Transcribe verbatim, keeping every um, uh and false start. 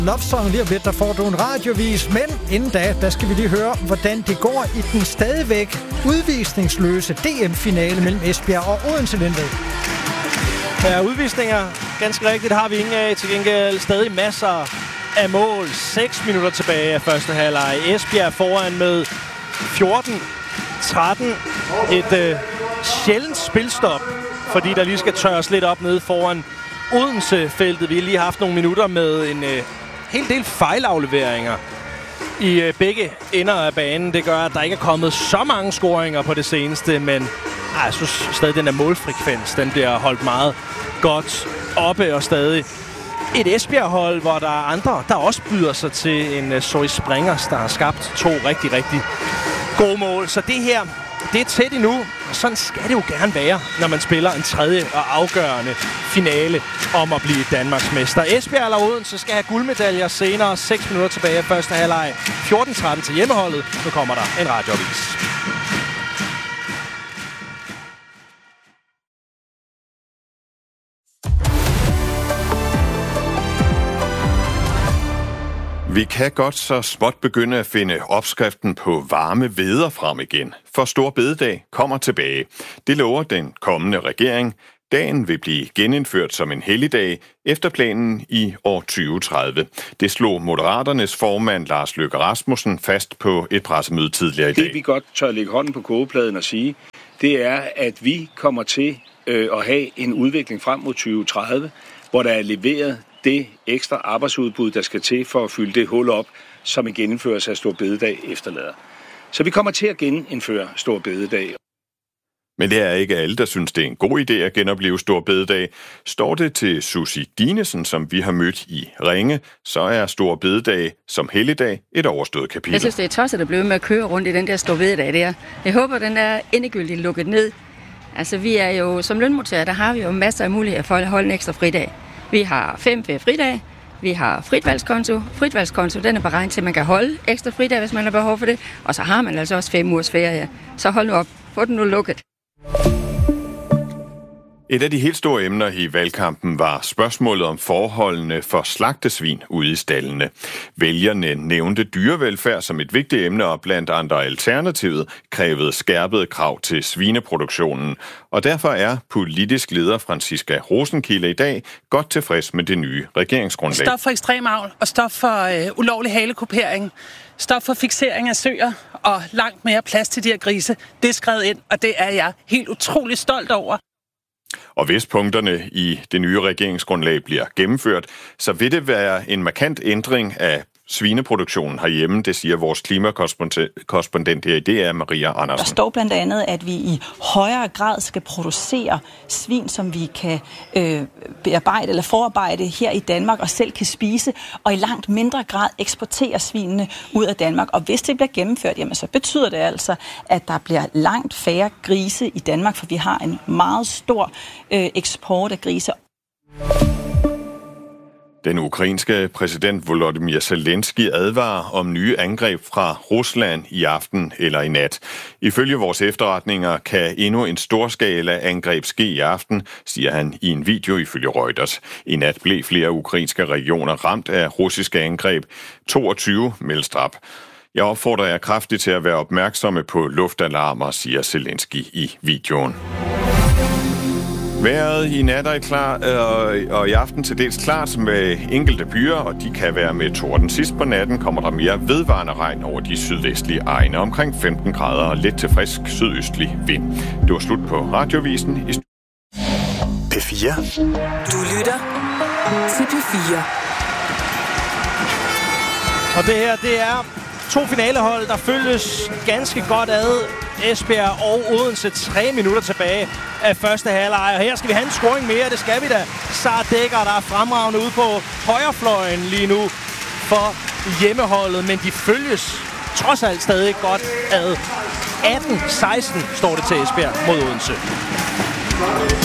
Love Song lige om lidt, der får du en radiovis, men inden da, der skal vi lige høre, hvordan det går i den stadigvæk udvisningsløse D M-finale mellem Esbjerg og Odense Lindved. Ja, udvisninger, ganske rigtigt, har vi ingen af. Til gengæld stadig masser af mål. seks minutter tilbage af første halvleg. Esbjerg foran med fjorten tretten. Et øh, sjældent spilstop, fordi der lige skal tørres lidt op nede foran Odense-feltet. Vi har lige haft nogle minutter med en øh, hel del fejlafleveringer i øh, begge ender af banen. Det gør, at der ikke er kommet så mange scoringer på det seneste, men ej, jeg synes stadig, den der målfrekvens, den bliver holdt meget godt oppe, og stadig et Esbjerg-hold, hvor der er andre, der også byder sig til en uh, Zoe Springers, der har skabt to rigtig, rigtig gode mål. Så det her, det er tæt endnu, og sådan skal det jo gerne være, når man spiller en tredje og afgørende finale om at blive Danmarks mester. Esbjerg eller Odense skal have guldmedaljer senere. seks minutter tilbage af første halvleg. fjorten tretten til hjemmeholdet. Nu kommer der en radioavis. Vi kan godt så småt begynde at finde opskriften på varme hveder frem igen, for Store Bededag kommer tilbage. Det lover den kommende regering. Dagen vil blive genindført som en helligdag efter planen i år tyve tredive. Det slog Moderaternes formand Lars Løkke Rasmussen fast på et pressemøde tidligere i dag. Det vi godt tør lægge hånden på kogepladen og sige, det er, at vi kommer til øh, at have en udvikling frem mod tyve tredive, hvor der er leveret det ekstra arbejdsudbud, der skal til for at fylde det hul op, som en genindførelse af Store Bededag efterlader. Så vi kommer til at genindføre Store Bededag. Men det er ikke alle, der synes, det er en god idé at genopleve Store Bededag. Står det til Susie Dinesen, som vi har mødt i Ringe, så er Store Bededag som helligdag et overstået kapitel. Jeg synes, det er tosset at blive med at køre rundt i den der Store Bededag der. Jeg håber, den er endegyldigt lukket ned. Altså, vi er jo som lønmodtagere, der har vi jo masser af muligheder for at holde en ekstra fridag. Vi har fem fridage, vi har fritvalgskonto. Fritvalgskonto, den er beregnet til, at man kan holde ekstra fridag, hvis man har behov for det. Og så har man altså også fem ugers ferie. Så hold nu op, få den nu lukket. Et af de helt store emner i valgkampen var spørgsmålet om forholdene for slagtesvin ude i staldene. Vælgerne nævnte dyrevelfærd som et vigtigt emne, og blandt andre alternativet krævede skærpede krav til svineproduktionen. Og derfor er politisk leder Franciska Rosenkilde i dag godt tilfreds med det nye regeringsgrundlag. Stop for ekstrem avl og stop for øh, ulovlig halekupering. Stop for fiksering af søer og langt mere plads til de her grise. Det er skrevet ind, og det er jeg helt utrolig stolt over. Og hvis punkterne i det nye regeringsgrundlag bliver gennemført, så vil det være en markant ændring af svineproduktionen herhjemme. Det siger vores klimakorrespondent her i D R, Maria Andersen. Der står blandt andet, at vi i højere grad skal producere svin, som vi kan øh, bearbejde eller forarbejde her i Danmark og selv kan spise, og i langt mindre grad eksportere svinene ud af Danmark. Og hvis det bliver gennemført, jamen, så betyder det altså, at der bliver langt færre grise i Danmark, for vi har en meget stor øh, eksport af grise. Den ukrainske præsident Volodymyr Zelensky advarer om nye angreb fra Rusland i aften eller i nat. Ifølge vores efterretninger kan endnu en storskala angreb ske i aften, siger han i en video ifølge Reuters. I nat blev flere ukrainske regioner ramt af russiske angreb. toogtyve meldes dræb. Jeg opfordrer jer kraftigt til at være opmærksomme på luftalarmer, siger Zelensky i videoen. Vejret i nat er klar, øh, og i aften til dels klart med enkelte byer, og de kan være med torden. Sidst på natten kommer der mere vedvarende regn over de sydvestlige egne, omkring femten grader og lidt til frisk sydøstlig vind. Det var slut på radiovisen i P fire. Du lytter til P fire. Og det her, det er to finalehold, der følges ganske godt ad. Esbjerg og Odense tre minutter tilbage af første halvleg. Og her skal vi have en scoring mere, det skal vi da. Sara Dækker, der er fremragende ude på højrefløjen lige nu for hjemmeholdet, men de følges trods alt stadig godt ad. atten seksten står det til Esbjerg mod Odense.